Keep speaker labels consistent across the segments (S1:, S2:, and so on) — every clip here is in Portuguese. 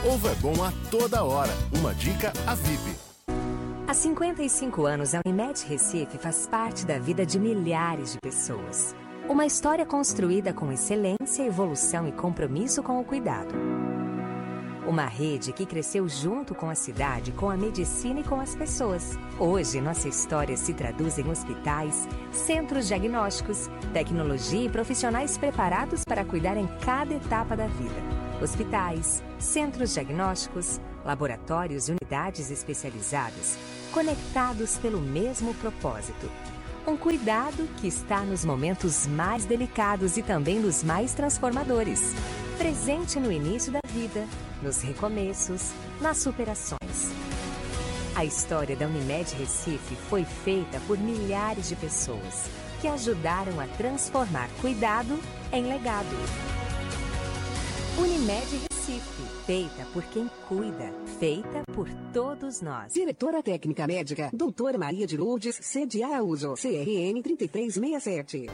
S1: Ovo é bom a toda hora. Uma dica a VIP.
S2: Há 55 anos, a Unimed Recife faz parte da vida de milhares de pessoas. Uma história construída com excelência, evolução e compromisso com o cuidado. Uma rede que cresceu junto com a cidade, com a medicina e com as pessoas. Hoje, nossa história se traduz em hospitais, centros diagnósticos, tecnologia e profissionais preparados para cuidar em cada etapa da vida. Hospitais, centros diagnósticos, laboratórios e unidades especializadas, conectados pelo mesmo propósito. Um cuidado que está nos momentos mais delicados e também nos mais transformadores. Presente no início da vida, nos recomeços, nas superações. A história da Unimed Recife foi feita por milhares de pessoas que ajudaram a transformar cuidado em legado. Unimed Recife, feita por quem cuida, feita por todos nós.
S3: Diretora Técnica Médica, doutora Maria de Lourdes Cede Araújo, CRN 3367.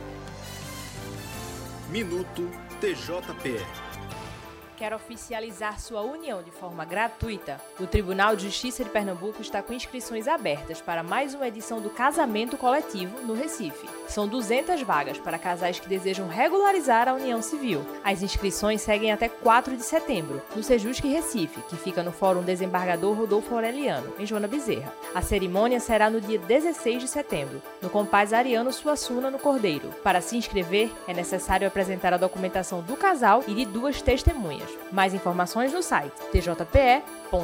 S1: Minuto TJPE.
S4: Quer oficializar sua união de forma gratuita? O Tribunal de Justiça de Pernambuco está com inscrições abertas para mais uma edição do Casamento Coletivo no Recife. São 200 vagas para casais que desejam regularizar a união civil. As inscrições seguem até 4 de setembro, no Sejusc Recife, que fica no Fórum Desembargador Rodolfo Aureliano, em Joana Bezerra. A cerimônia será no dia 16 de setembro, no Compaz Ariano Suassuna, no Cordeiro. Para se inscrever, é necessário apresentar a documentação do casal e de 2 testemunhas. Mais informações no site tjpe.jus.br.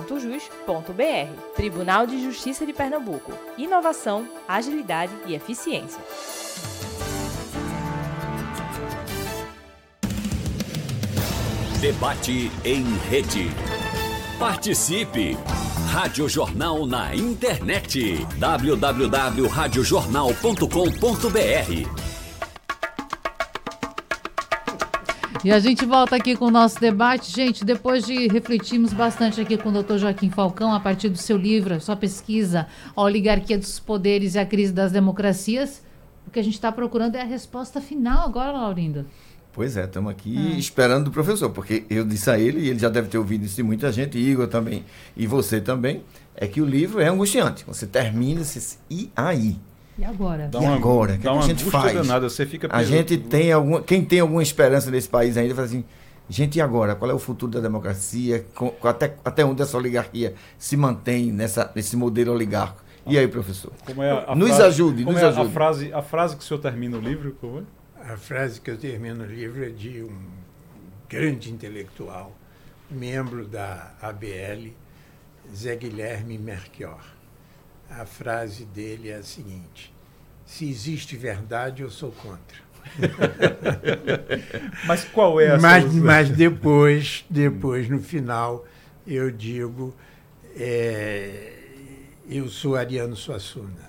S4: Tribunal de Justiça de Pernambuco. Inovação, agilidade e eficiência.
S5: Debate em rede. Participe! Rádio Jornal na internet. www.radiojornal.com.br.
S6: E a gente volta aqui com o nosso debate. Gente, depois de refletirmos bastante aqui com o Dr. Joaquim Falcão, a partir do seu livro, a sua pesquisa, A Oligarquia dos Poderes e a Crise das Democracias, o que a gente está procurando é a resposta final agora, Laurindo.
S7: Pois é, estamos aqui esperando o professor, porque eu disse a ele, e ele já deve ter ouvido isso de muita gente, Igor também, e você também, é que o livro é angustiante. Você termina e aí?
S6: E agora?
S7: E agora? O que a gente faz?
S8: Danada, você fica
S7: a gente tem quem tem alguma esperança nesse país ainda, fala assim, gente, e agora? Qual é o futuro da democracia? Até onde essa oligarquia se mantém nesse modelo oligarco? E aí, professor? Nos ajude.
S8: A frase que o senhor termina o livro, como é?
S9: A frase que eu termino o livro é de um grande intelectual, membro da ABL, Zé Guilherme Melchior. A frase dele é a seguinte: se existe verdade, eu sou contra.
S8: Mas qual é a
S9: Mas depois, no final, eu digo, eu sou Ariano Suassuna.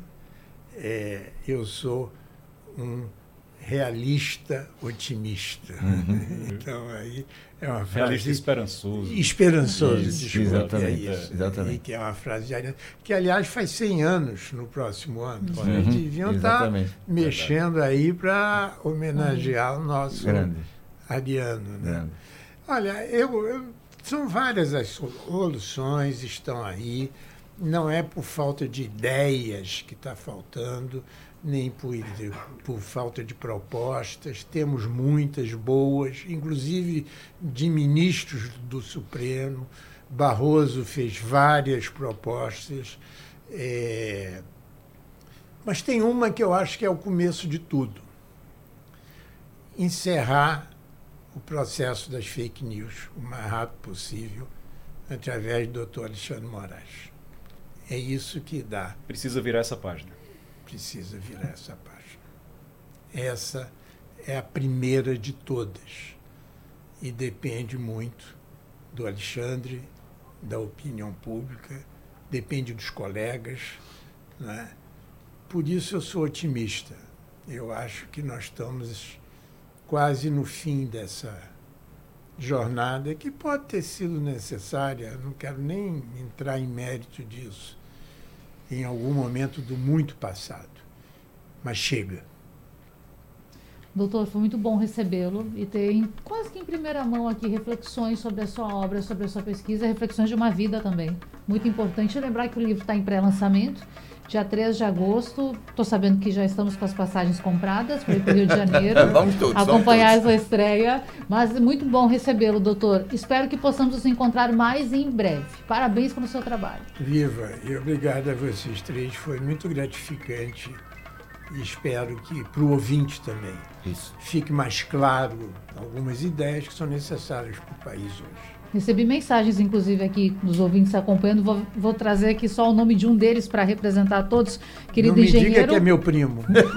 S9: Eu sou um realista otimista. Então, aí é uma frase...
S8: Realista esperançoso.
S9: Esperançoso, desculpa.
S7: Exatamente.
S9: Que é uma frase de Ariano, que, aliás, faz 100 anos no próximo ano. Deviam estar mexendo aí para homenagear o nosso Ariano. Né? Olha, são várias as soluções, estão aí. Não é por falta de ideias que está faltando, nem por falta de propostas. Temos muitas boas, inclusive de ministros do Supremo. Barroso fez várias propostas. Mas tem uma que eu acho que é o começo de tudo. Encerrar o processo das fake news o mais rápido possível, através do Dr. Alexandre Moraes. É isso que dá.
S8: Precisa virar essa página.
S9: Precisa virar essa página. Essa é a primeira de todas. E depende muito do Alexandre, da opinião pública, depende dos colegas. Né? Por isso eu sou otimista. Eu acho que nós estamos quase no fim dessa jornada, que pode ter sido necessária, não quero nem entrar em mérito disso, em algum momento do muito passado. Mas chega.
S6: Doutor, foi muito bom recebê-lo e ter quase que em primeira mão aqui reflexões sobre a sua obra, sobre a sua pesquisa, reflexões de uma vida também. Muito importante lembrar que o livro está em pré-lançamento, dia 3 de agosto. Estou sabendo que já estamos com as passagens compradas para ir para o Rio de Janeiro.
S7: Vamos todos,
S6: acompanhar essa estreia. Mas é muito bom recebê-lo, doutor. Espero que possamos nos encontrar mais em breve. Parabéns pelo seu trabalho.
S9: Viva, e obrigado a vocês três. Foi muito gratificante. E espero que para o ouvinte também fique mais claro algumas ideias que são necessárias para o país hoje.
S6: Recebi mensagens, inclusive, aqui dos ouvintes acompanhando. Vou trazer aqui só o nome de um deles para representar todos. Querido
S9: Não me
S6: engenheiro.
S9: diga que é meu primo.